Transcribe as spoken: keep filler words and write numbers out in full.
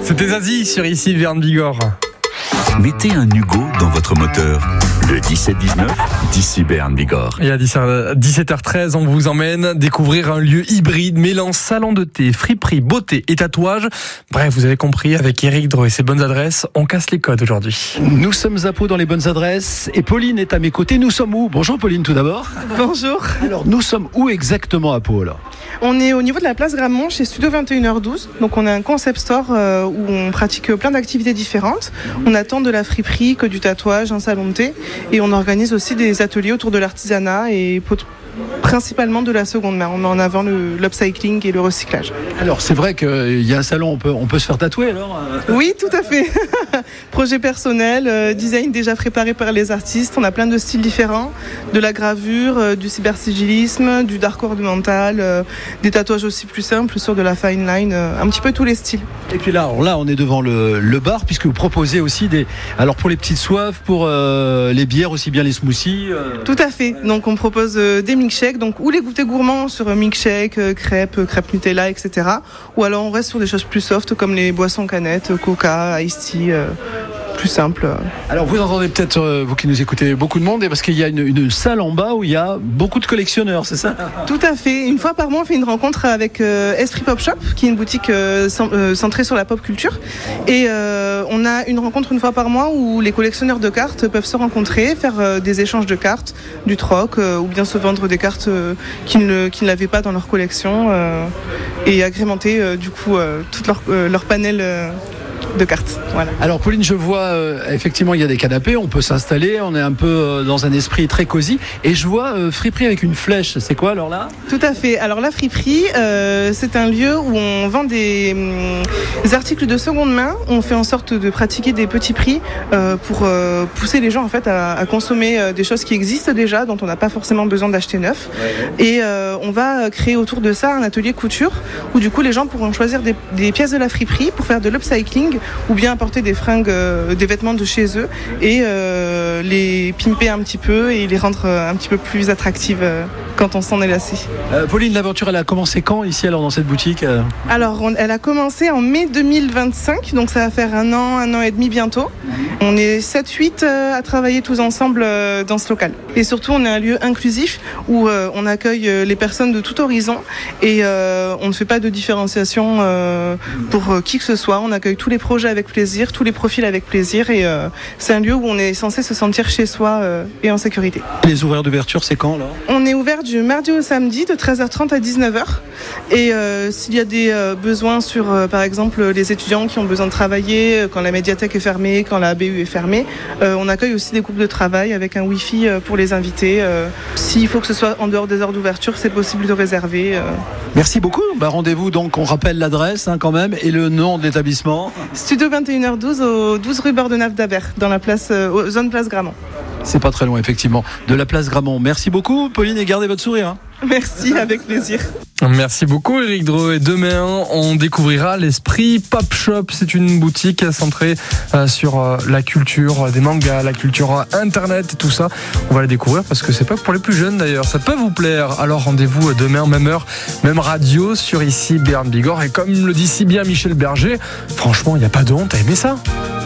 C'était Zazie sur ici Bern Bigorre. Mettez un Hugo dans votre moteur. Le dix-sept dix-neuf, d'ici Bern Bigorre. Et à dix-sept heures treize, on vous emmène découvrir un lieu hybride mêlant salon de thé, friperie, beauté et tatouage. Bref, vous avez compris, avec Eric Dreux et ses bonnes adresses, on casse les codes aujourd'hui. Nous sommes à Pau dans les bonnes adresses et Pauline est à mes côtés. Nous sommes où ? Bonjour Pauline tout d'abord. Bonjour. Alors nous sommes où exactement à Pau là ? On est au niveau de la place Gramont chez Studio vingt et une heures douze. Donc on a un concept store euh, où on pratique plein d'activités différentes. On a tant de la friperie que du tatouage, un salon de thé. Et on organise aussi des ateliers autour de l'artisanat et principalement de la seconde main. On met en avant le, l'upcycling et le recyclage. Alors c'est vrai qu'il y a un salon, on peut, on peut se faire tatouer alors ? Oui, tout à fait. Projet personnel, euh, design déjà préparé par les artistes. On a plein de styles différents, de la gravure, euh, du cybersigilisme, du dark ornemental, euh, des tatouages aussi plus simples sur de la fine line, euh, un petit peu tous les styles. Et puis là, alors là on est devant le, le bar puisque vous proposez aussi des... Alors pour les petites soifs, pour euh, les bières, aussi bien les smoothies euh... Tout à fait. Donc on propose euh, des milkshakes, donc ou les goûters gourmands sur milkshake, euh, crêpes, crêpes Nutella, et cetera. Ou alors on reste sur des choses plus soft comme les boissons canettes, Coca, Ice Tea, euh, plus simple. Alors vous entendez peut-être, euh, vous qui nous écoutez, beaucoup de monde, parce qu'il y a une, une salle en bas où il y a beaucoup de collectionneurs, c'est ça ? Tout à fait. Une fois par mois, on fait une rencontre avec euh, Esprit Pop Shop, qui est une boutique euh, centrée sur la pop culture. Et euh, on a une rencontre une fois par mois où les collectionneurs de cartes peuvent se rencontrer, faire euh, des échanges de cartes, du troc, euh, ou bien se vendre des cartes euh, qu'ils ne, qu'ils n'avaient pas dans leur collection, euh, et agrémenter euh, du coup euh, tout leur, euh, leur panel euh, de cartes. Voilà. Alors Pauline, je vois euh, effectivement il y a des canapés, on peut s'installer, on est un peu euh, dans un esprit très cosy, et je vois euh, friperie avec une flèche, c'est quoi alors là ? Tout à fait. Alors la friperie, euh, c'est un lieu où on vend des, hum, des articles de seconde main. On fait en sorte de pratiquer des petits prix euh, pour euh, pousser les gens en fait à, à consommer euh, des choses qui existent déjà, dont on n'a pas forcément besoin d'acheter neuf. Ouais. Et euh, on va créer autour de ça un atelier couture où du coup les gens pourront choisir des, des pièces de la friperie pour faire de l'upcycling ou bien apporter des fringues, euh, des vêtements de chez eux et euh, les pimper un petit peu et les rendre euh, un petit peu plus attractives euh, quand on s'en est lassé. Euh, Pauline, l'aventure, elle a commencé quand ici alors dans cette boutique ? Alors, on, elle a commencé en mai deux mille vingt-cinq, donc ça va faire un an, un an et demi bientôt. On est sept huit euh, à travailler tous ensemble euh, dans ce local. Et surtout, on est un lieu inclusif où euh, on accueille euh, les personnes de tout horizon et euh, on ne fait pas de différenciation euh, pour euh, qui que ce soit. On accueille tous les projets avec plaisir, tous les profils avec plaisir et euh, c'est un lieu où on est censé se sentir chez soi euh, et en sécurité. Les horaires d'ouverture, c'est quand là ? On est ouvert du mardi au samedi de treize heures trente à dix-neuf heures et euh, s'il y a des euh, besoins sur euh, par exemple les étudiants qui ont besoin de travailler, quand la médiathèque est fermée, quand la A B U est fermée, euh, on accueille aussi des groupes de travail avec un wifi euh, pour les invités. Euh, s'il faut que ce soit en dehors des heures d'ouverture, c'est possible de réserver. Euh. Merci beaucoup. Bah, rendez-vous donc, on rappelle l'adresse hein, quand même et le nom de l'établissement. Studio vingt et une heures douze au douze rue Bordenave d'Abert dans la place, euh, zone place Gramont. C'est pas très loin effectivement de la place Gramont. Merci beaucoup Pauline et gardez votre sourire. Hein. Merci, avec plaisir. Merci beaucoup Eric Dreux. Et demain, on découvrira l'Esprit Pop Shop. C'est une boutique centrée euh, sur euh, la culture des mangas, la culture internet et tout ça. On va la découvrir parce que c'est pas que pour les plus jeunes d'ailleurs. Ça peut vous plaire. Alors rendez-vous demain, même heure, même radio sur ici Bern Bigorre. Et comme le dit si bien Michel Berger, franchement, il n'y a pas de honte à aimer ça.